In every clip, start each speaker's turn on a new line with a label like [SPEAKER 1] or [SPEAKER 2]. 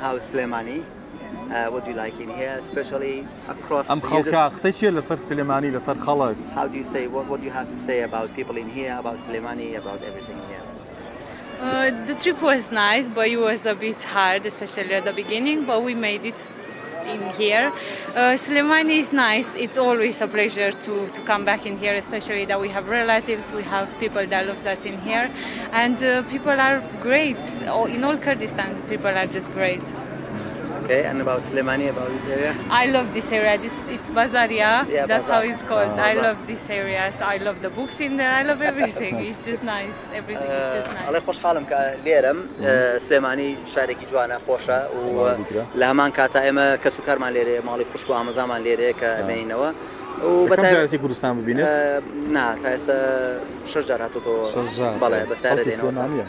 [SPEAKER 1] House Slimani. What do you like in here, especially across
[SPEAKER 2] ئەم خەڵکە قسەی چییە لەسەر سلێمانی لەسەر خەڵک؟
[SPEAKER 1] How do you say, what do you have to say about people in here, about Slimani, about everything here?
[SPEAKER 3] The trip was nice, but it was a bit hard, especially at the beginning, but we made it in here. Slimani is nice. It's always a pleasure to come back in here, especially that we have relatives, we have people that love us in here, and people are great. In all Kurdistan, people are just great.
[SPEAKER 1] Okay, and about Slimani, about this area?
[SPEAKER 3] I love this area. It's Bazaria.
[SPEAKER 1] Yeah,
[SPEAKER 3] that's
[SPEAKER 1] Bazar.
[SPEAKER 3] how it's called. I love this area. So I love the books in there. I love everything. It's just nice. Everything is just nice.
[SPEAKER 1] الله خوش حالم كليرم سليماني شاركي جوانا خوشة ولهمان كاتا إما كسكر مع ليرة مالي خوشكو عمزة مع ليرة كمينوا
[SPEAKER 2] كم جارتي كردستان ببینێت؟
[SPEAKER 1] نا تاسا شجرة تو
[SPEAKER 2] شجرة
[SPEAKER 1] بله بس هذا دينه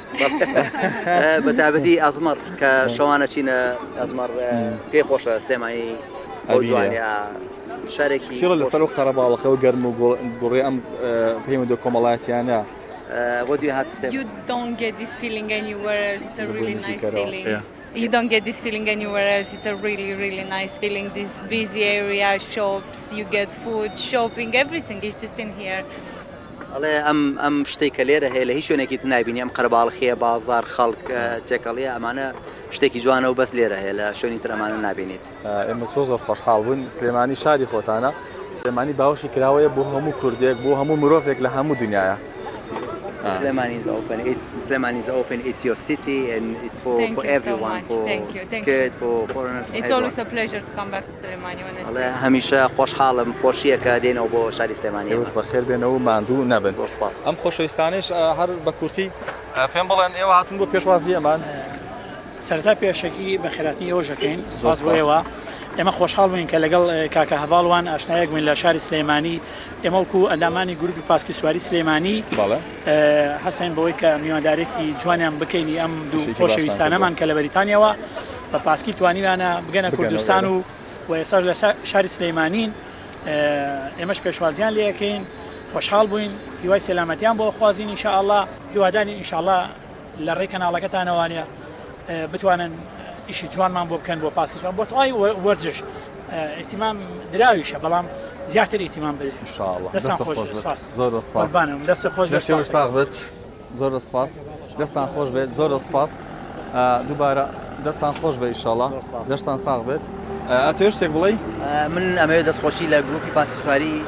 [SPEAKER 1] بتعبدي أزمر كشوانة شينا أزمر في خوشة سليماني أوجوانيا شاركي
[SPEAKER 2] شيرو لسرو قربا لقوا قرمو قري أم بيهم دو كمالات يعني
[SPEAKER 1] What do you have to say?
[SPEAKER 3] You don't get this feeling anywhere else. It's a really nice feeling.
[SPEAKER 2] Yeah.
[SPEAKER 3] You don't get this feeling anywhere else. It's a really, really nice feeling. This busy area, shops, you get food, shopping, everything is just in here.
[SPEAKER 1] الله أم شتيك ليرة هي اللي هي شو نكيت نايبيني أم قربا الخيا بازار خلق تكالية أمانة شتيكي جوانا وبس ليرة هي لا شو نيتر أمانة نايبينيت.
[SPEAKER 2] إما صوزر خوشحال بون سليماني شادي خوتانا سليماني باوشي كراوية بو همو كرديك بو همو مروفيك لهمو دنيايا.
[SPEAKER 1] Slimani is open. Slimani is open. It's your city, and it's for everyone.
[SPEAKER 3] So thank you.
[SPEAKER 1] Kids, for foreigners.
[SPEAKER 3] It's always a pleasure to come back to Slimani when I stay.
[SPEAKER 1] الله هميشه خوش حالم خوشیه که دین و با شهر سلیمانی.
[SPEAKER 2] روز بخیر بین و ماندو نبن. ام خوشویستانش هر بکورتی پیم بلند ایوه هاتون بو پیشوازی امان.
[SPEAKER 4] سرتا پیشکی بخیراتی اوجکین سپاس بویوا. ئێمە خۆشحاڵ بووین کە لەگەڵ کاکە هەڤاڵوان ئاشنایەک بووین لە شاری سلێمانی ئێمە وەکو ئەندامانی گروپی پاسکی سواری سلێمانی هەستین بەوەی کە میواندارێکی جوانیان بکەینی ئەم دوو خۆشەویستانەمان کە لە بەریتانیاوە بە پاسکی توانیوانە بگەنە کوردستان و ئێستا لە شاری سلێمانین ئێمەش پێشوازیان لێ یەکەین خۆشحاڵ بووین هیوای سەلامەتیان بۆ خوازین ئینشاءالله هیوادارین ئینشاءالله لە ڕێی کەناڵەکەتانەوانە بتوانن ئیشی جوانمان بۆ بکەن بۆ پاسی جوان بۆ توای وەرزش ئیتیمام دراویشە بەڵام زیاتر ئیتیمام بدرێت
[SPEAKER 2] ئینشاءالله
[SPEAKER 4] دەستان خۆش سپاس
[SPEAKER 2] زۆر سپاس
[SPEAKER 4] دەست خۆش
[SPEAKER 2] بێت زۆر سپاس دەستان خۆش بێت زۆر سپاس دووبارە دەستان خۆش بێت ئینشاءالله دەستان ساغ بێت ئەتەوێت شتێک بڵێ
[SPEAKER 1] من ئەمەوێت دەستخۆشی لە گروپی پاسی سواری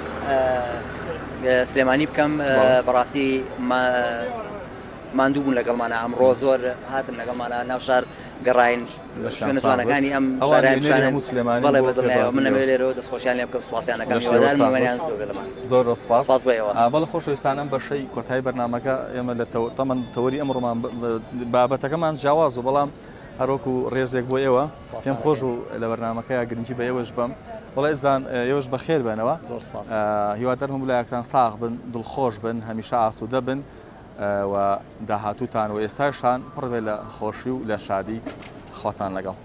[SPEAKER 1] سلێمانی بکەم بەڕاستی ماندوو بوون لەگەڵمانە ئەمڕۆ زۆر هاتن لەگەڵمانە ناو شار گەڕاین شوێنە جوانەکانی ئەم شارەیان بەڵێ بەدڵنیایەوە من ئەمەوێت لێرەوە دەستخۆشیان لێ بکەم سوپاسیانەکەم هیوادارم
[SPEAKER 2] زۆر سپاس بەڵێ خۆشەویستانم بەشەی کۆتایی بەرنامەکە ئێمە لە تەمەن تەوەری ئەمڕۆمان بابەتەکەمان جیاواز و بەڵام هەروەکو ڕێزێک بۆ ئێوە پێم خۆش و لە بەرنامەکەی گرنگی بە ئێوەش بم وڵای ئێزان ئێوەش بەخێر بێنەوە هیوادارم وڵایەکتان ساغ بن دڵخۆش بن هەمیشە ئاسوودە بن و داهاتوتان و ئێستاشان پڕ بێ لە خۆشی و لە شادی خۆتان لەگەڵ